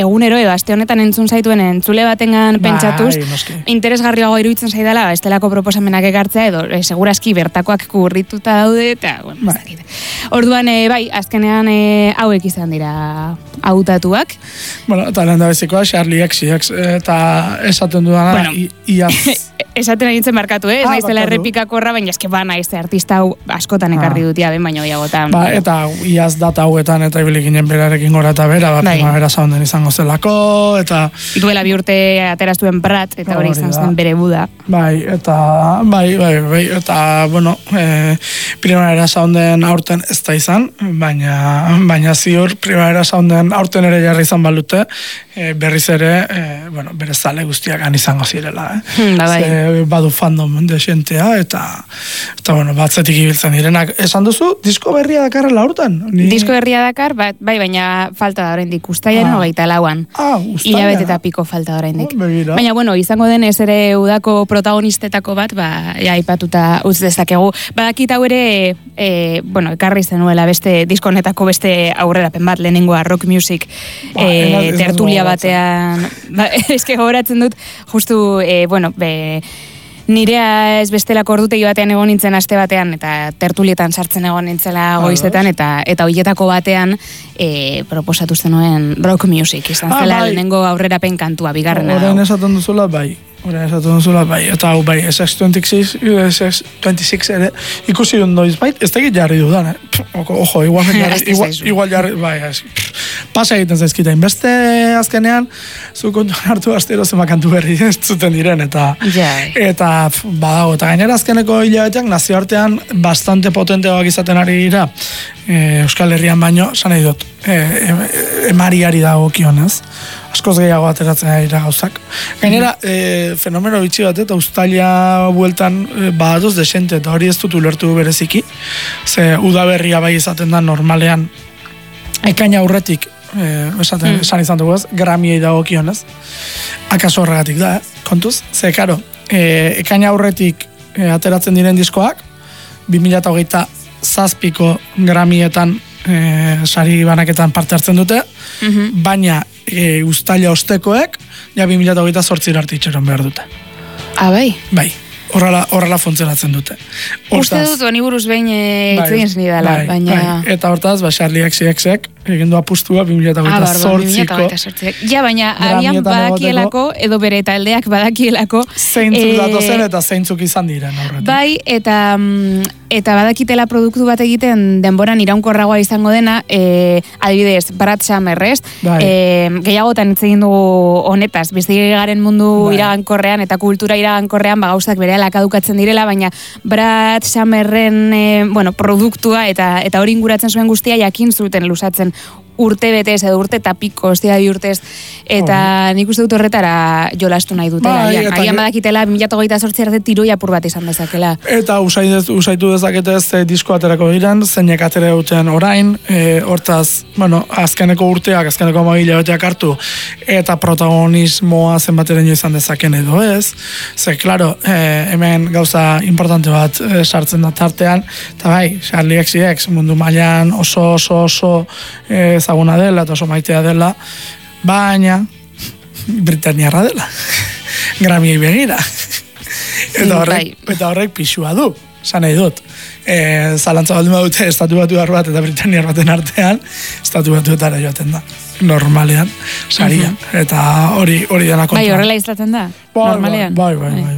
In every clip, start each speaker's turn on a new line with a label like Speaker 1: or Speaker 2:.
Speaker 1: egunero edo aste honetan entzun zaituen entzule batengan pentsatuz, interesgarriago iruditzen zaidala, estelako proposamenak ekartzea edo segurazki bertakoak kurrituta daude eta bueno, orduan bai, azkenean hauek izan dira hautatuak.
Speaker 2: Bueno, eta lehen da bezikoa, Charlie XX eta esaten dudana,
Speaker 1: esaten agintzen markatu, ez naizela errepikakorra, baina eske naiz artista hau askotan ekarri dutia, ben baino gehiagotan.
Speaker 2: Eta iaz data hauetan eta ibilikinen berarekin gora eta bera, primavera sounden izango zelako, eta...
Speaker 1: Duela 2 urte ateraztuen Brat, eta hori izan zen bere Buda.
Speaker 2: Bai, eta, bueno, primavera sounden aurten ez da izan, baina ziur primavera sounden aurten ere jarri izan balute, berriz ere, bueno, bere zale guztiak izango zirela, badu fandom de xentea, eta bueno, batzetik ibiltzen direnak. Esan duzu, disko berria dakarrela aurten?
Speaker 1: Disko berria dakar, bai, baina falta da oraindik, uztailaren 24an. Hilabete eta piko falta da oraindik. Baina, bueno, izango denez ere udako protagonistetako bat, aipatuta utz dezakegu. Badakit hau ere, bueno, ekarri zenuela beste diskonetako beste aurrerapen bat, lehenengoa Rock Music tertulia batean. Eske gogoratzen dut, justu, bueno, nirea ez bestelako ordutegi batean egon nintzen aste batean, eta tertulietan sartzen egon nintzela goizetan, eta hoietako batean proposatu zenuen Rock Music, izan zela lehenengo aurrerapen kantua, bigarrena.
Speaker 2: Orain esaten duzula, bai. Eta hau bai, SX26 ere, ikusi dut noiz bait, ez tegit jarri dudan, ojo, igual jarri, bai, pasa egiten zaizkita, inbeste azkenean, zu kontuan hartu astero zema kantu berri ez zuten diren, eta badago, eta gainera azkeneko hilabeteak nazioartean bastante potenteoak izaten ari dira, Euskal Herrian baino, sanai dut, emariari dago kionez, askoz gehiago ateratzen dira gauzak. Gainera, fenomeno bitxi bat, eta uztaila bueltan badatoz desente, eta hori ez dut ulertu bereziki, ze udaberria bai izaten da normalean, ekaina aurretik, esan izan dugu ez, Grammyei dago kionez, akaso horregatik da, kontuz, ze, karo, ekaina aurretik ateratzen diren diskoak, 2027ko Grammyetan sari banaketan parte hartzen dute, baina uztaila ostekoek, ja 2028 arte itxeron behar dute.
Speaker 1: Bai?
Speaker 2: Bai, horrela funtzionatzen dute.
Speaker 1: Uste dut, honi buruz behin itzegin zni dela, baina...
Speaker 2: Eta hortaz, Charlie XX egin du apustua 2028ko.
Speaker 1: Ja, baina agian badakielako, edo bere taldeak badakielako...
Speaker 2: Zeintzuk datozen eta zeintzuk izan diren horretik.
Speaker 1: Bai, eta badakitela produktu bat egiten denboran iraunkorragoa izango dena, adibidez, Brad Summer, gehiagotan hitz egin dugu honetaz, bizi garen mundu iragankorrean eta kultura iragankorrean gauzak berehala kadukatzen direla, baina Brad Summerren produktua eta hori inguratzen zuen guztia jakin zuten lusatzen urte betez edo urte eta piko, ostia 2 urtez, eta nik uste dut horretara jolastu nahi dutela. Agian badakitela 2028 arte tiroi apur bat izan dezakela.
Speaker 2: Eta usaitu dezaketez disko aterako diren, zeinek atere duten orain, hortaz, bueno, azkeneko urteak, azkeneko hilabeteak hartu, eta protagonismoa zenbateraino izan dezaken edo ez. Ze, klaro, hemen gauza importante bat sartzen da tartean, eta bai, Charlie XX mundu mailan oso ezaguna dela, eta oso maitea dela, baina Britaniarra dela. Grammyei begira. Eta horrek pixua du, sanai dut. Zalantza baldin badute estatu batuar bat eta Britaniar baten artean, estatu batuetara joaten da. Normalean, saria. Eta hori dena kontua.
Speaker 1: Bai, horrela izaten da? Normalean?
Speaker 2: Bai.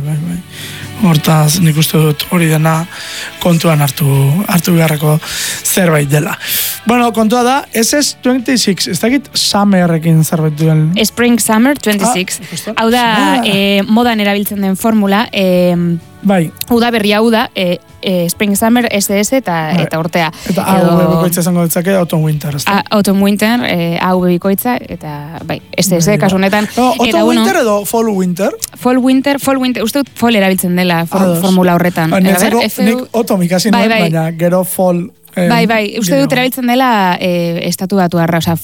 Speaker 2: Hortaz, nik uste dut hori dena kontuan hartu beharreko zerbait dela. Bueno, kontua da, SS26, ez dakit Summerrekin zerbait duen?
Speaker 1: Spring Summer 26. Hau da, modan erabiltzen den formula,
Speaker 2: bai.
Speaker 1: Uda berria uda, Spring Summer, SS eta urtea.
Speaker 2: Eta AV bikoitza izango ditzake, Autumn Winter.
Speaker 1: Autumn Winter, AV bikoitza, eta bai, SS kasunetan.
Speaker 2: Autumn Winter edo Fall Winter?
Speaker 1: Fall Winter, uste dut Fall erabiltzen dela formula horretan.
Speaker 2: Nik Autumn ikasi nuen, baina gero Fall...
Speaker 1: Bai, uste dut erabiltzen dela estatu batu arra, Fall.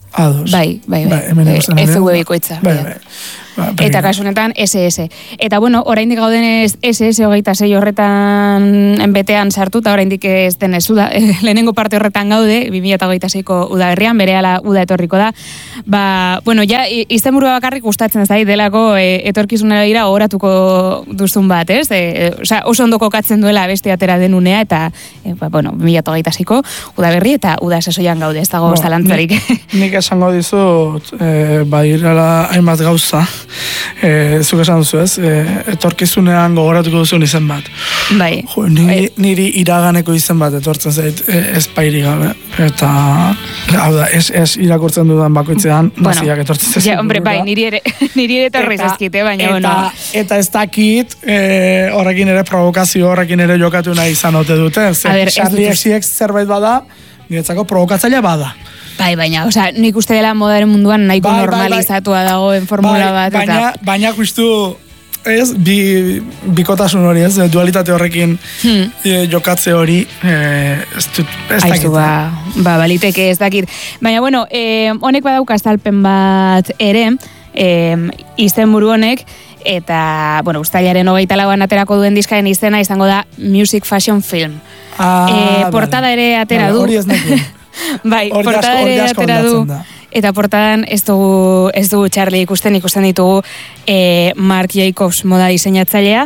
Speaker 1: Bai. FV bikoitza. Eta kasunetan SS. Eta bueno, oraindik gauden SS 26 horretan betean sartuta, oraindik ez denez uda, lehenengo parte horretan gaude, 2026ko udaberrian, berehala uda etorriko da. Bueno, ja izenburua bakarrik gustatzen zait delako etorkizunera dira oratuko duzun bat, ez? Osea, oso ondo kokatzen duela beste atera den unea eta bueno, 2026ko udaberri eta uda sasoian gaude, ez dago zalantzarik.
Speaker 2: Nik esango dizut badirala hainbat gauza. Zuk esan duzu ez, etorkizunean gogoratuko duzun izen bat.
Speaker 1: Bai.
Speaker 2: Niri iraganeko izen bat etortzen zait ezpairi gabe. Eta, hau da, ez irakurtzen dudan bakoitzean, naziak etortzen zait.
Speaker 1: Ja, hombre, bai, niri ere etorri zazkite, baina, bueno.
Speaker 2: Eta ez dakit, horrekin ere provokazio, horrekin ere jokatu nahi izan ote dute. Charlie XCX zerbait bada, niretzako provokatzailea bada.
Speaker 1: Bai, baina, osea, nik uste dela modaren munduan nahiko normalizatua dagoen formula bat.
Speaker 2: Baina justu, ez, bikotasun hori, ez, dualitate horrekin jokatze hori, ez dakit.
Speaker 1: Baliteke ez dakit. Baina, bueno, honek badauka azalpen bat ere, izenburu honek, eta, bueno, uztailaren 24an aterako duen diskaren izena izango da Music Fashion Film. Portada ere atera du.
Speaker 2: Hori ez nekien.
Speaker 1: Bai, portada ere atera du. Eta portadan ez dugu Charlie ikusten ditugu Marc Jacobs moda diseinatzailea,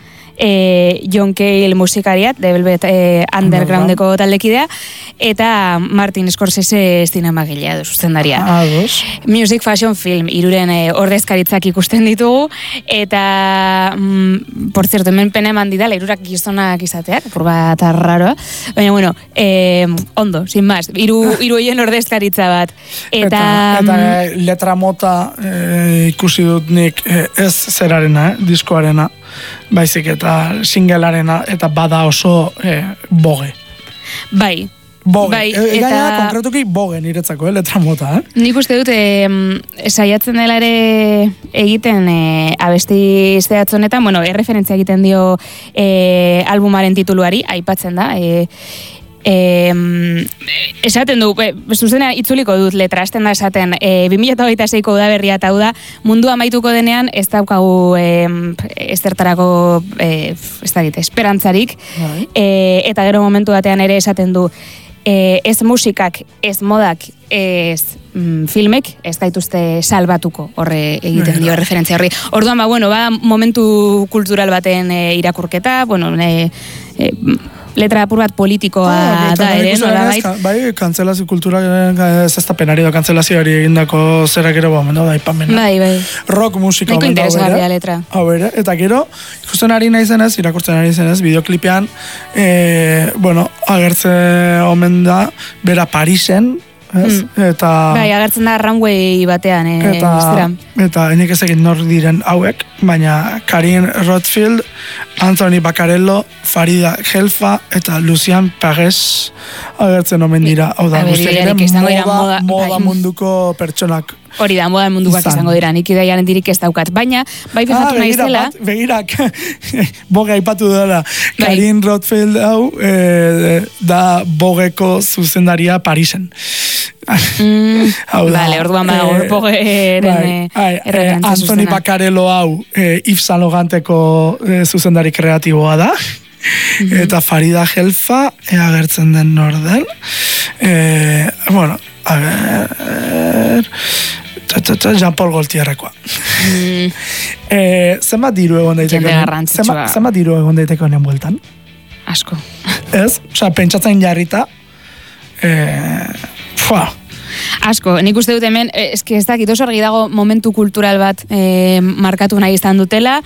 Speaker 1: John Cale musikariat, The Velvet Undergroundeko taldekidea, eta Martin Scorsese zinemagilea zuzendaria. Music Fashion Film, hiruren ordezkaritzak ikusten ditugu, eta, por cierto, hemen pena eman didala, hirurak gizonak izateak, por bat arraroa, baina, bueno, ondo, sin más, hiru hien ordezkaritza bat.
Speaker 2: Eta letra mota ikusi dut nik ez zerarena, diskoarena, baizik eta singlearena, eta bada oso boge.
Speaker 1: Bai.
Speaker 2: Boge. Eta konkretuki boge niretzako, letra mota.
Speaker 1: Nik uste dut, saiatzen dela ere egiten abesti zehatzonetan, bueno, erreferentzia egiten dio albumaren tituluari, aipatzen da, esaten du, zuzena itzuliko dut letra, hasten da esaten, 2026ko udaberria eta da, mundu amaituko denean ez daukagu ezertarako esperantzarik, eta gero momentu batean ere esaten du, ez musikak, ez modak, ez filmek, ez gaituzte salbatuko horre egiten dio referentzia horri. Orduan, bueno, momentu kultural baten irakurketa, bueno, letra apur bat politikoa da ere, nola bait.
Speaker 2: Bai, kantzelazio kultura zaztapenari da kantzelazioari egindako zerak ere da ipamen.
Speaker 1: Bai.
Speaker 2: Rock musika.
Speaker 1: Neko interesgarria letra.
Speaker 2: Eta gero, ikusten ari nahi zenez, irakurtzen ari zenez, bideoklipean, bueno, agertze omen da, bera Parisen, eta...
Speaker 1: Bai, agertzen da runway batean,
Speaker 2: eta enik ez egin nor diren hauek, baina Karin Rothfield, Anthony Baccarello, Farida Helfa eta Lucian Pages agertzen omen dira. Hau da, guztiak moda munduko pertsonak.
Speaker 1: Hori da, moda munduak izango dira, nik ideiaren dirik ez daukat. Baina, bai fijatu nahi zela...
Speaker 2: Begirak, boge aipatu dela. Karin Rothfield hau, da bogeko zuzendaria Parisen.
Speaker 1: Vale, orduan badago, bogeren erreferentzia zuzena.
Speaker 2: Anthony Baccarello hau, Yves Saint Laurenteko zuzendari kreatiboa da. Eta Farida Helfa agertzen den norden. Bueno, a ver... Jean-Paul Gaultierrekoa. Zenbat diru egon daiteke? Zenbat diru egon daiteke honen bueltan?
Speaker 1: Asko.
Speaker 2: Ez? Osa, pentsatzen jarrita...
Speaker 1: Asko, nik uste dut hemen, ez dakit oso argi dago momentu kultural bat markatu nahi izan dutela,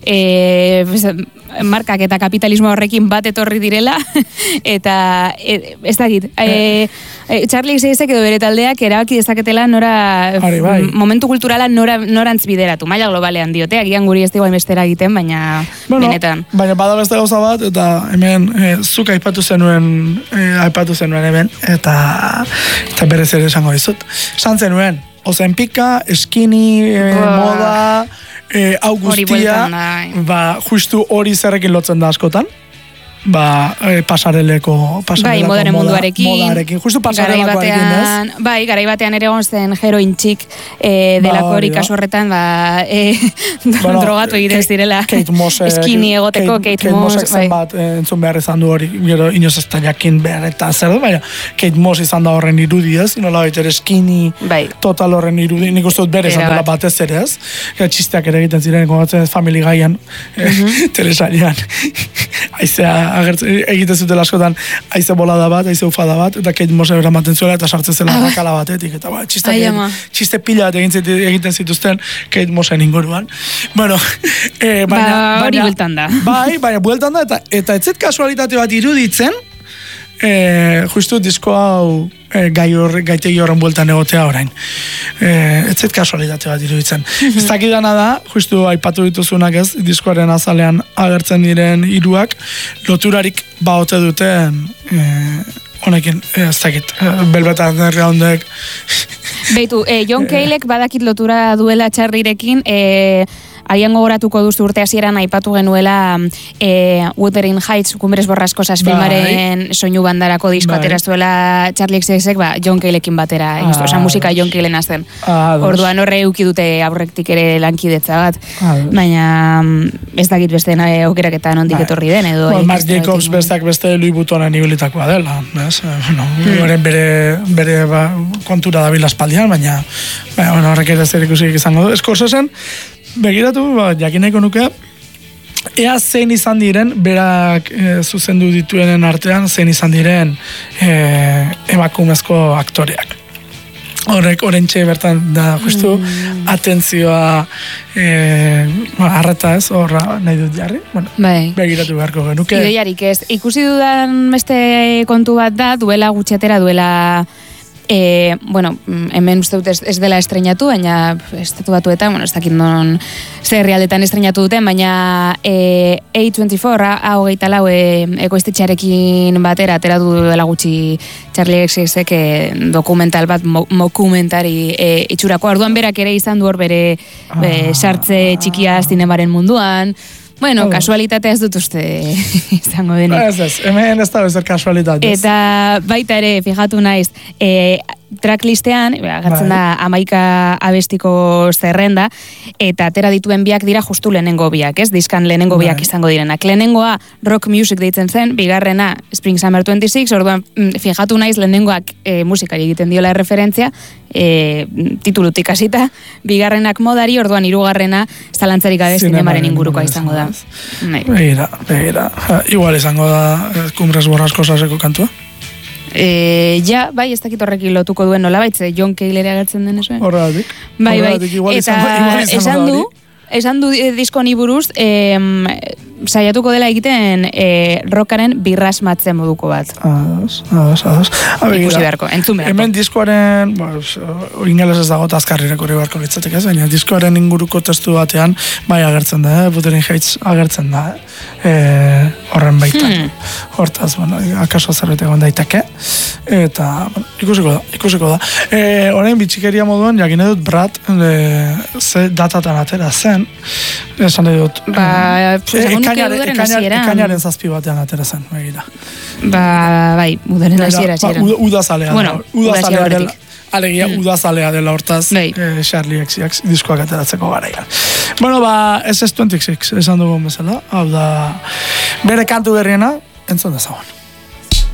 Speaker 1: markak eta kapitalismo horrekin bat etorri direla, eta ez dakit, Charlie XCXek edo bere taldeak erabaki dezaketela momentu kulturala norantz bideratu, maila globalean diote, agian guri ez digoen bestera egiten, baina benetan.
Speaker 2: Baina bada beste gauza bat, eta hemen zuk aipatu zenuen hemen, eta berez ere esango dizut. Esan zenuen, Ozempika, skinny, moda, hau guztia, justu hori zerrekin lotzen da askotan. pasareleko
Speaker 1: bai, modaren munduarekin.
Speaker 2: Justu pasarelakoarekin, ez?
Speaker 1: Bai, garai batean ere egon zen heroin txik delako hori kasu horretan, drogatu egiten zirela. Eskini egoteko, Kate Moss.
Speaker 2: Kate Mossek entzun behar izan du hori, gero inoz ez da jakin behar eta zer du, baina Kate Moss izan da horren irudi, ez? Nola baita ere eskini total horren irudi, nik uste dut bere izan dela batez ere, ez? Txisteak ere egiten ziren, kongatzen Family Guyan, telesarian, aizea egiten zuten askotan, aize bolada bat, aize ufada bat, eta Kate Moss eramaten zuela, eta sartzen zela rakala batetik, eta txiste pila bat egiten zituzten Kate Mossen inguruan. Bueno,
Speaker 1: hori bueltan da.
Speaker 2: Baina bueltan da, eta etzet kasualitate bat iruditzen, justu disko hau gaitegi horren bueltan egotea orain. Etzet kasualitate bat iruditzen. Ez dakidana da, justu aipatu dituzunak ez, diskoaren azalean agertzen diren hiruak, loturarik baote duten honekin, ez dakit, Velvet Undergroundek.
Speaker 1: Beitu, John Caleek badakit lotura duela Charlierekin, Agian gogoratuko duzu urte hasieran aipatu genuela Wuthering Heights, Cumbres Borrascosas filmaren soinu bandarako disko atera zuela Charlie XCXek, John Caleekin batera, oza, musika John Calen azten. Orduan horre euki dute aurrektik ere lankidetza bat, baina ez dakit beste aukeraketan ondik etorri den, edo...
Speaker 2: Mark Jacobs besteak beste Louis Vuittonen ibilitakoa dela, bere kontura dabila espaldian, baina horrek ere zer ikusik izango du. Scorsesen, begiratu, jakineko nuke, ea zein izan diren, berak zuzendu dituenen artean, zein izan diren emakumezko aktoreak. Horrek, orentxe bertan da, justu, atentzioa arreta ez, horra nahi dut jarri. Bueno, begiratu beharko genuke.
Speaker 1: Ideiarik ez, ikusi dudan beste kontu bat da, duela gutxetera, duela... bueno, hemen uste dut ez dela estrenatu, baina estatu batuetan, ez dakit non zer realdetan estrenatu duten, baina A24, hogeita lau ekoiztetxearekin batera ateratu dela gutxi Charlie XCXek dokumental bat, mokumentari itxurako. Orduan berak ere izan du hor bere sartze txikia zinemaren munduan. Bueno, kasualitatea ez dut uste izango denik.
Speaker 2: Ez, hemen ez da bezer kasualitatea.
Speaker 1: Eta baita ere, fijatu naiz, tracklistean, agertzen da 11 abestiko zerrenda, eta atera dituen biak dira justu lehenengo biak, ez? Diskan lehenengo biak izango direnak. Lehenengoa rock music deitzen zen, bigarrena Spring Summer 26, orduan fijatu naiz lehenengoak musikari egiten diola referentzia, titulutik hasita, bigarrenak modari, orduan hirugarrena zalantzarik gabe zinemaren ingurukoa izango da.
Speaker 2: Begira. Igual izango da Cumbres Borrascosaseko kantua?
Speaker 1: Bai, ez dakit horrekin lotuko duen nolabait, John Cale ere agertzen den eso.
Speaker 2: Horregatik.
Speaker 1: Bai, eta esan du diskoni buruz, saiatuko dela egiten rockaren birrasmatzen moduko bat.
Speaker 2: Ados.
Speaker 1: Ikusi beharko, entzun beharko.
Speaker 2: Hemen diskoaren, ingeles ez dago azkarrireko hori beharko litzatek ez, baina diskoaren inguruko testu batean, bai agertzen da, Wuthering Heights agertzen da, horren baitan. Hortaz, akaso zerbait egon daiteke, eta ikusiko da. Horrein bitxikeria moduan, jakine dut Brad, ze datatan atera zen, esan dut, ekainaren zazpi batean atera zen, begira.
Speaker 1: Bai, udaren hasiera txeran.
Speaker 2: Udazalea. Alegia, udazalea dela hortaz, Charlie XCX diskoak ateratzeko garaian. Bueno, SS26, esan dugun bezala, hau da, bere kantu berriena, entzun dezagon.